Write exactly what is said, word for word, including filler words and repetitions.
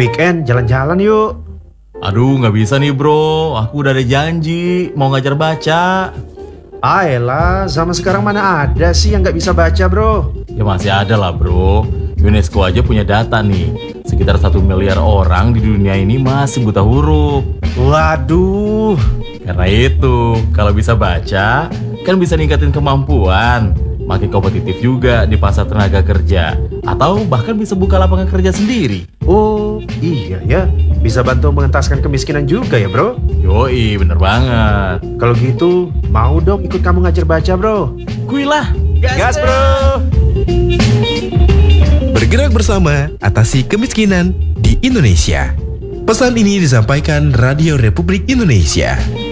weekend jalan-jalan yuk. Aduh, nggak bisa nih bro, aku udah ada janji mau ngajar baca. Ayolah, zaman sekarang mana ada sih yang nggak bisa baca bro? Ya masih ada lah bro, UNESCO aja punya data nih. Sekitar satu miliar orang di dunia ini masih buta huruf. Waduh. Karena itu, kalau bisa baca, kan bisa ningkatin kemampuan, makin kompetitif juga di pasar tenaga kerja, atau bahkan bisa buka lapangan kerja sendiri. Oh iya ya, bisa bantu mengentaskan kemiskinan juga ya bro? Yoi, bener banget. Kalau gitu, mau dong ikut kamu ngajar baca bro? Kuilah, gas, gas bro! Bergerak bersama atasi kemiskinan di Indonesia. Pesan ini disampaikan Radio Republik Indonesia.